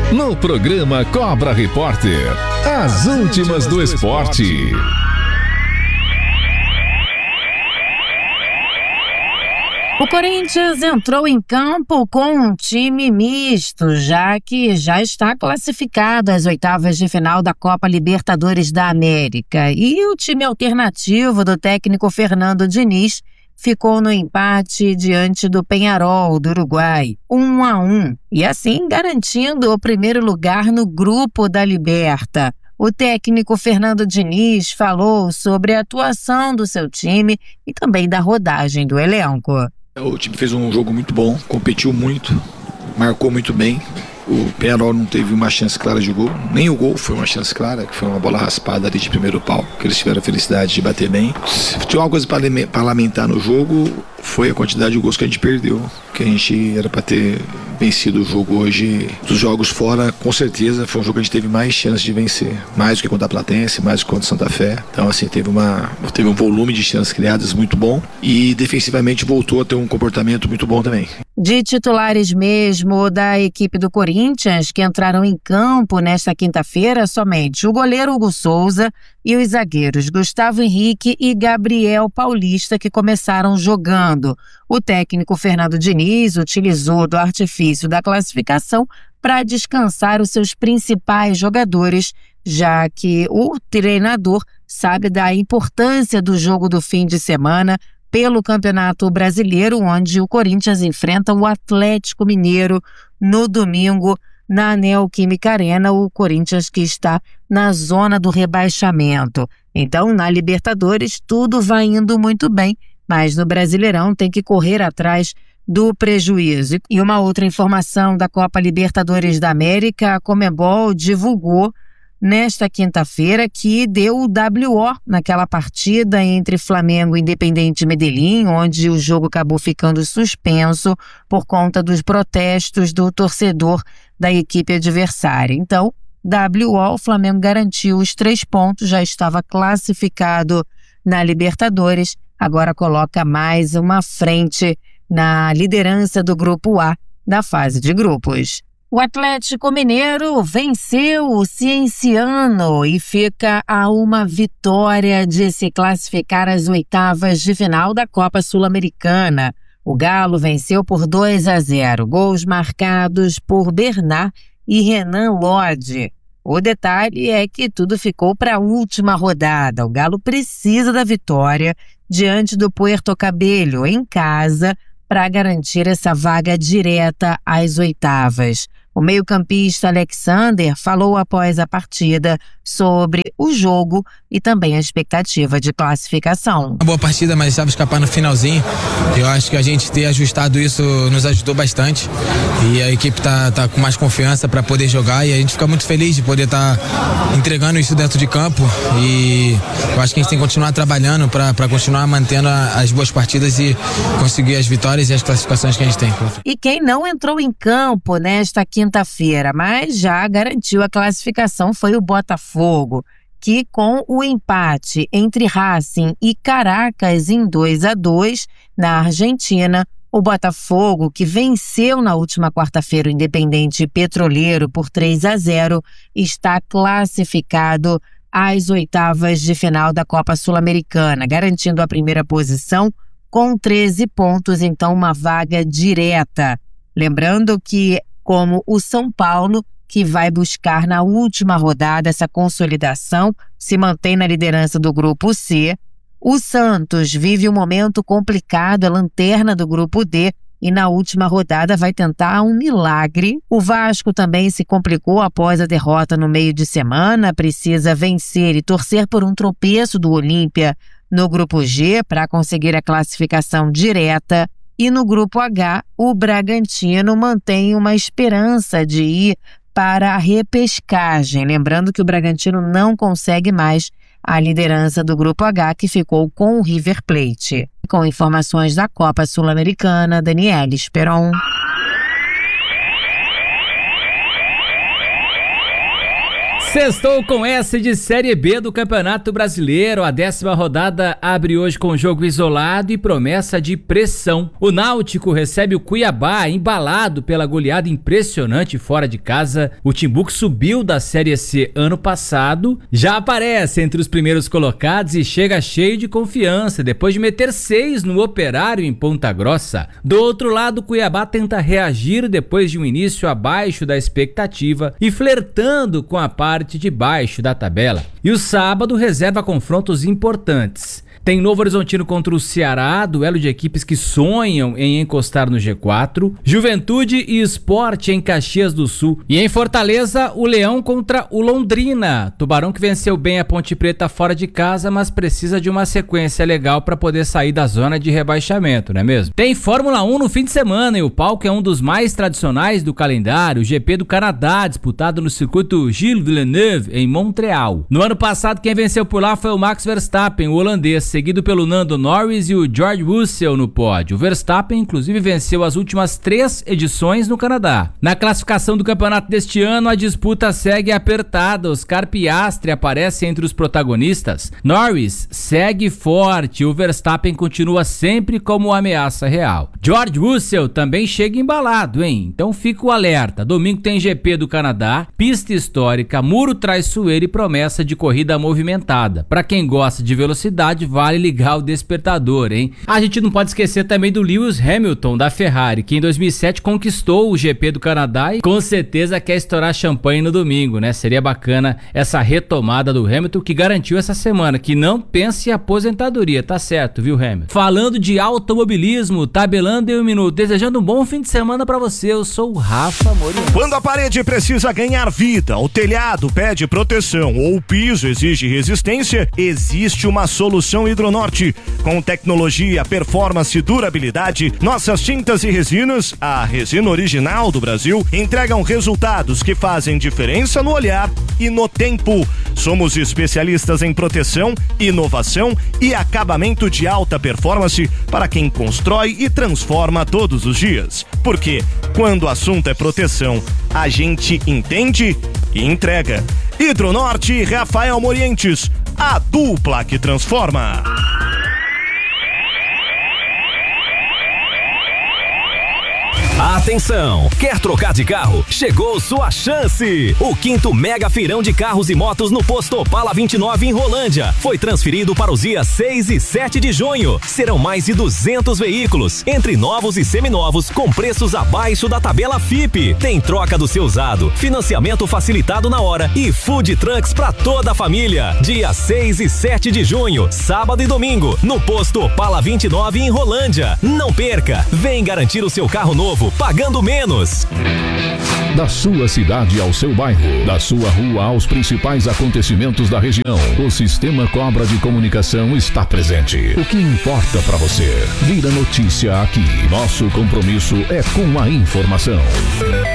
no programa Cobra Repórter, as últimas do esporte. O Corinthians entrou em campo com um time misto, já que já está classificado às oitavas de final da Copa Libertadores da América. E o time alternativo do técnico Fernando Diniz ficou no empate diante do Peñarol do Uruguai, 1-1, e assim garantindo o primeiro lugar no grupo da Liberta. O técnico Fernando Diniz falou sobre a atuação do seu time e também da rodagem do elenco. O time fez um jogo muito bom, competiu muito, marcou muito bem. O Peñarol não teve uma chance clara de gol, nem o gol foi uma chance clara, que foi uma bola raspada ali de primeiro pau, que eles tiveram a felicidade de bater bem. Se tinha uma coisa para lamentar no jogo, foi a quantidade de gols que a gente perdeu, que a gente era para ter vencido o jogo hoje. Dos jogos fora, com certeza, foi um jogo que a gente teve mais chance de vencer, mais do que contra a Platense, mais do que contra o Santa Fé. Então, assim, teve um volume de chances criadas muito bom e defensivamente voltou a ter um comportamento muito bom também. De titulares mesmo da equipe do Corinthians, que entraram em campo nesta quinta-feira, somente o goleiro Hugo Souza e os zagueiros Gustavo Henrique e Gabriel Paulista, que começaram jogando. O técnico Fernando Diniz utilizou do artifício da classificação para descansar os seus principais jogadores, já que o treinador sabe da importância do jogo do fim de semana pelo Campeonato Brasileiro, onde o Corinthians enfrenta o Atlético Mineiro no domingo na Neoquímica Arena, o Corinthians que está na zona do rebaixamento. Então, na Libertadores, tudo vai indo muito bem, mas no Brasileirão tem que correr atrás do prejuízo. E uma outra informação da Copa Libertadores da América, a Conmebol divulgou nesta quinta-feira que deu o WO naquela partida entre Flamengo e Independiente Medellín, onde o jogo acabou ficando suspenso por conta dos protestos do torcedor da equipe adversária. Então, WO, o Flamengo garantiu os 3 pontos, já estava classificado na Libertadores, agora coloca mais uma frente na liderança do Grupo A da fase de grupos. O Atlético Mineiro venceu o Cienciano e fica a uma vitória de se classificar às oitavas de final da Copa Sul-Americana. O Galo venceu por 2-0, gols marcados por Bernard e Renan Lodge. O detalhe é que tudo ficou para a última rodada. O Galo precisa da vitória diante do Puerto Cabello em casa para garantir essa vaga direta às oitavas. O meio-campista Alexander falou após a partida sobre o jogo e também a expectativa de classificação. Uma boa partida, mas estava escapando no finalzinho. Eu acho que a gente ter ajustado isso nos ajudou bastante e a equipe tá com mais confiança para poder jogar e a gente fica muito feliz de poder estar entregando isso dentro de campo e eu acho que a gente tem que continuar trabalhando para continuar mantendo as boas partidas e conseguir as vitórias e as classificações que a gente tem. E quem não entrou em campo nesta quinta-feira, mas já garantiu a classificação, foi o Botafogo, que com o empate entre Racing e Caracas em 2-2 na Argentina, o Botafogo, que venceu na última quarta-feira o Independente Petroleiro por 3-0, está classificado às oitavas de final da Copa Sul-Americana, garantindo a primeira posição com 13 pontos, então uma vaga direta. Lembrando que, como o São Paulo, que vai buscar na última rodada essa consolidação, se mantém na liderança do Grupo C. O Santos vive um momento complicado, a lanterna do Grupo D, e na última rodada vai tentar um milagre. O Vasco também se complicou após a derrota no meio de semana, precisa vencer e torcer por um tropeço do Olímpia no Grupo G para conseguir a classificação direta. E no Grupo H, o Bragantino mantém uma esperança de ir para a repescagem. Lembrando que o Bragantino não consegue mais a liderança do Grupo H, que ficou com o River Plate. Com informações da Copa Sul-Americana, Daniela Esperon. Sextou com S de Série B do Campeonato Brasileiro. A 10ª rodada abre hoje com jogo isolado e promessa de pressão. O Náutico recebe o Cuiabá, embalado pela goleada impressionante fora de casa. O Timbu, que subiu da Série C ano passado, já aparece entre os primeiros colocados e chega cheio de confiança, depois de meter 6 no Operário em Ponta Grossa. Do outro lado, o Cuiabá tenta reagir depois de um início abaixo da expectativa e flertando com a parte de baixo da tabela. E o sábado reserva confrontos importantes. Tem Novo Horizontino contra o Ceará, duelo de equipes que sonham em encostar no G4. Juventude e Sport em Caxias do Sul. E em Fortaleza, o Leão contra o Londrina. Tubarão que venceu bem a Ponte Preta fora de casa, mas precisa de uma sequência legal para poder sair da zona de rebaixamento, não é mesmo? Tem Fórmula 1 no fim de semana e o palco é um dos mais tradicionais do calendário, o GP do Canadá, disputado no circuito Gilles Villeneuve, em Montreal. No ano passado, quem venceu por lá foi o Max Verstappen, o holandês, seguido pelo Lando Norris e o George Russell no pódio. O Verstappen, inclusive, venceu as últimas 3 edições no Canadá. Na classificação do campeonato deste ano, a disputa segue apertada. Oscar Piastri aparece entre os protagonistas. Norris segue forte. O Verstappen continua sempre como ameaça real. George Russell também chega embalado, hein? Então fica o alerta. Domingo tem GP do Canadá, pista histórica, muro traiçoeiro e promessa de corrida movimentada. Para quem gosta de velocidade, vale ligar o despertador, hein? A gente não pode esquecer também do Lewis Hamilton, da Ferrari, que em 2007 conquistou o GP do Canadá e com certeza quer estourar champanhe no domingo, né? Seria bacana essa retomada do Hamilton, que garantiu essa semana que não pense em aposentadoria, tá certo, viu, Hamilton? Falando de automobilismo, tabelando em um minuto, desejando um bom fim de semana pra você, eu sou o Rafa Moriano. Quando a parede precisa ganhar vida, o telhado pede proteção ou o piso exige resistência, existe uma solução Hidronorte. Com tecnologia, performance e durabilidade, nossas tintas e resinas, a resina original do Brasil, entregam resultados que fazem diferença no olhar e no tempo. Somos especialistas em proteção, inovação e acabamento de alta performance para quem constrói e transforma todos os dias. Porque quando o assunto é proteção, a gente entende e entrega. Hidronorte e Rafael Morientes, a dupla que transforma. Atenção! Quer trocar de carro? Chegou sua chance! O 5º Mega Feirão de Carros e Motos no Posto Opala 29 em Rolândia foi transferido para os dias 6 e 7 de junho. Serão mais de 200 veículos, entre novos e seminovos, com preços abaixo da tabela FIPE. Tem troca do seu usado, financiamento facilitado na hora e food trucks para toda a família. Dia 6 e 7 de junho, sábado e domingo, no Posto Opala 29 em Rolândia. Não perca! Vem garantir o seu carro novo pagando menos. Da sua cidade ao seu bairro, da sua rua aos principais acontecimentos da região, o Sistema Cobra de Comunicação está presente. O que importa para você? Vira notícia aqui. Nosso compromisso é com a informação.